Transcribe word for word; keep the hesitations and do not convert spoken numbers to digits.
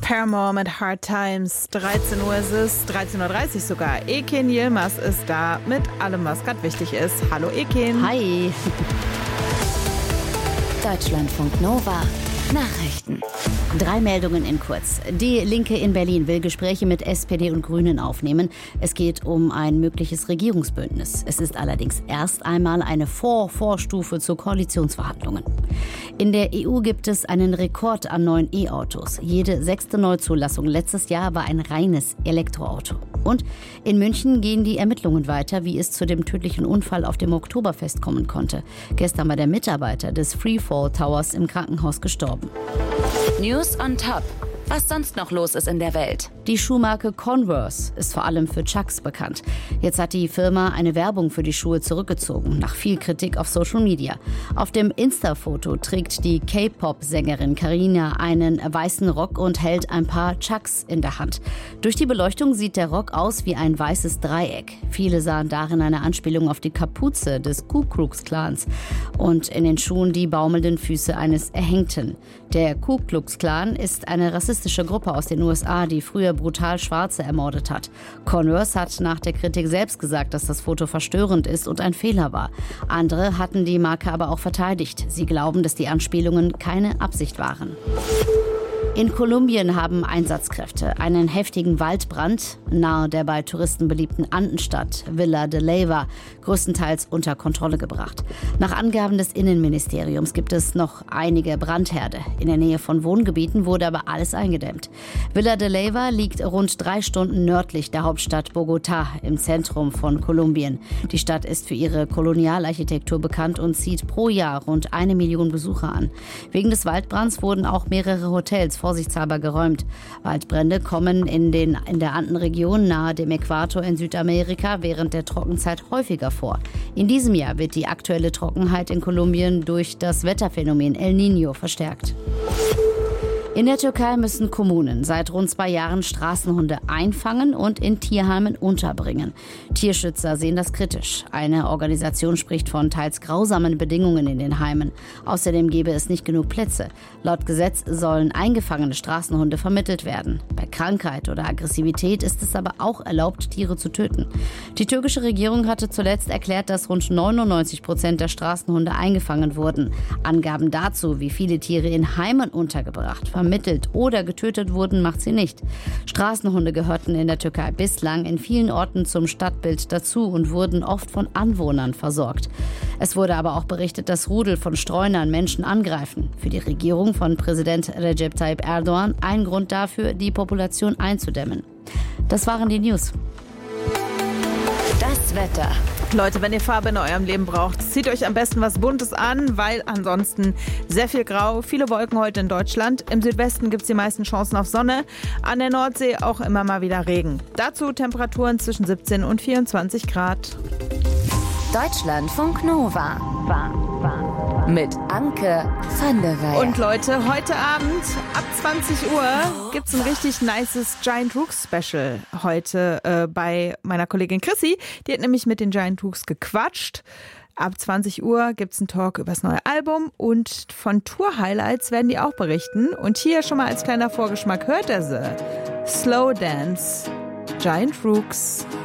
Paramore mit Hard Times. dreizehn Uhr ist es, dreizehn Uhr dreißig sogar. Ekin Yilmaz ist da mit allem, was gerade wichtig ist. Hallo Ekin. Hi. Deutschlandfunk Nova. Nachrichten. Drei Meldungen in kurz. Die Linke in Berlin will Gespräche mit S P D und Grünen aufnehmen. Es geht um ein mögliches Regierungsbündnis. Es ist allerdings erst einmal eine Vor-Vorstufe zu Koalitionsverhandlungen. In der E U gibt es einen Rekord an neuen E-Autos. Jede sechste Neuzulassung letztes Jahr war ein reines Elektroauto. Und in München gehen die Ermittlungen weiter, wie es zu dem tödlichen Unfall auf dem Oktoberfest kommen konnte. Gestern war der Mitarbeiter des Freefall Towers im Krankenhaus gestorben. News on Top. Was sonst noch los ist in der Welt? Die Schuhmarke Converse ist vor allem für Chucks bekannt. Jetzt hat die Firma eine Werbung für die Schuhe zurückgezogen, nach viel Kritik auf Social Media. Auf dem Insta-Foto trägt die K-Pop-Sängerin Karina einen weißen Rock und hält ein paar Chucks in der Hand. Durch die Beleuchtung sieht der Rock aus wie ein weißes Dreieck. Viele sahen darin eine Anspielung auf die Kapuze des Ku Klux Klans und in den Schuhen die baumelnden Füße eines Erhängten. Der Ku Klux Klan ist eine rassistische Gruppe aus den U S A, die früher brutal Schwarze ermordet hat. Converse hat nach der Kritik selbst gesagt, dass das Foto verstörend ist und ein Fehler war. Andere hatten die Marke aber auch verteidigt. Sie glauben, dass die Anspielungen keine Absicht waren. In Kolumbien haben Einsatzkräfte einen heftigen Waldbrand nahe der bei Touristen beliebten Andenstadt Villa de Leyva größtenteils unter Kontrolle gebracht. Nach Angaben des Innenministeriums gibt es noch einige Brandherde. In der Nähe von Wohngebieten wurde aber alles eingedämmt. Villa de Leyva liegt rund drei Stunden nördlich der Hauptstadt Bogotá im Zentrum von Kolumbien. Die Stadt ist für ihre Kolonialarchitektur bekannt und zieht pro Jahr rund eine Million Besucher an. Wegen des Waldbrands wurden auch mehrere Hotels vorsichtshalber geräumt. Waldbrände kommen in, den, in der Andenregion nahe dem Äquator in Südamerika während der Trockenzeit häufiger vor. In diesem Jahr wird die aktuelle Trockenheit in Kolumbien durch das Wetterphänomen El Niño verstärkt. In der Türkei müssen Kommunen seit rund zwei Jahren Straßenhunde einfangen und in Tierheimen unterbringen. Tierschützer sehen das kritisch. Eine Organisation spricht von teils grausamen Bedingungen in den Heimen. Außerdem gäbe es nicht genug Plätze. Laut Gesetz sollen eingefangene Straßenhunde vermittelt werden. Bei Krankheit oder Aggressivität ist es aber auch erlaubt, Tiere zu töten. Die türkische Regierung hatte zuletzt erklärt, dass rund neunundneunzig Prozent der Straßenhunde eingefangen wurden. Angaben dazu, wie viele Tiere in Heimen untergebracht, vermittelt oder getötet wurden, macht sie nicht. Straßenhunde gehörten in der Türkei bislang in vielen Orten zum Stadtbild dazu und wurden oft von Anwohnern versorgt. Es wurde aber auch berichtet, dass Rudel von Streunern Menschen angreifen. Für die Regierung von Präsident Recep Tayyip Erdogan ein Grund dafür, die Population einzudämmen. Das waren die News. Das Wetter. Leute, wenn ihr Farbe in eurem Leben braucht, zieht euch am besten was Buntes an, weil ansonsten sehr viel Grau, viele Wolken heute in Deutschland. Im Südwesten gibt es die meisten Chancen auf Sonne, an der Nordsee auch immer mal wieder Regen. Dazu Temperaturen zwischen siebzehn und vierundzwanzig Grad. Deutschlandfunk Nova. War, war, war. Mit Anke van der Weyer. Und Leute, heute Abend ab zwanzig Uhr gibt's ein richtig nices Giant Rooks Special heute äh, bei meiner Kollegin Chrissy. Die hat nämlich mit den Giant Rooks gequatscht. Ab zwanzig Uhr gibt's einen Talk über das neue Album und von Tour-Highlights werden die auch berichten. Und hier schon mal als kleiner Vorgeschmack hört er sie. Slow Dance, Giant Rooks.